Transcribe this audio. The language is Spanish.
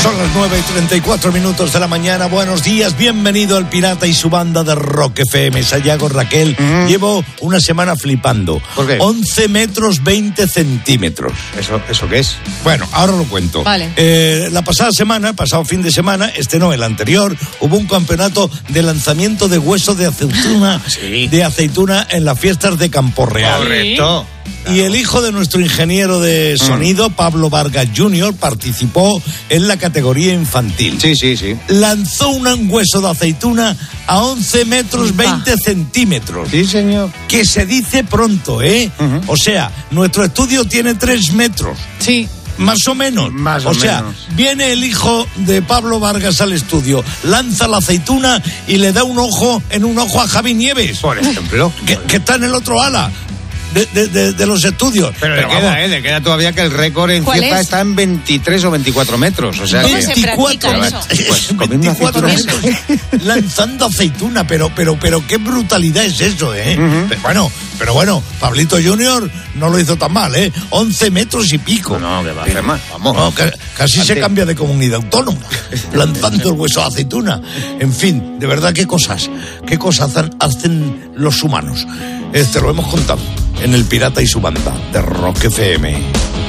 Son las 9:34 de la mañana. Buenos días, bienvenido al Pirata y su banda de Rock FM. Sayago, Raquel, llevo una semana flipando. ¿Por qué? 11 metros 20 centímetros. ¿Eso qué es? Bueno, ahora lo cuento. Vale. La pasado fin de semana, el anterior, hubo un campeonato de lanzamiento de huesos de aceituna, Sí. de aceituna en las fiestas de Campo Real. Correcto. Y el hijo de nuestro ingeniero de sonido, Pablo Vargas Jr., participó en la categoría infantil. Sí. Lanzó un hueso de aceituna a 11 metros 20 centímetros. Sí, señor. Que se dice pronto, ¿eh? O sea, nuestro estudio tiene 3 metros. Sí. Más o menos. Más o sea, menos. viene el hijo de Pablo Vargas al estudio, lanza la aceituna y le da un ojo a Javi Nieves, Por ejemplo. que está en el otro ala de los estudios. Pero vamos, le queda todavía que el récord en ¿Cuál cierta es? está en 23 o 24 metros. O sea ¿Cómo que... se 24 practica metros, eso? Pues, comiendo 24 aceituna. metros lanzando aceituna, pero qué brutalidad es eso, ¿eh? Pero bueno, Pablito Junior no lo hizo tan mal, ¿eh? 11 metros y pico. No, que va a hacer más. Vamos. No, casi se Ante- cambia de comunidad autónoma, lanzando el hueso de aceituna. En fin, de verdad, qué cosas hacen los humanos. Lo hemos contado en El Pirata y su banda de Rock FM.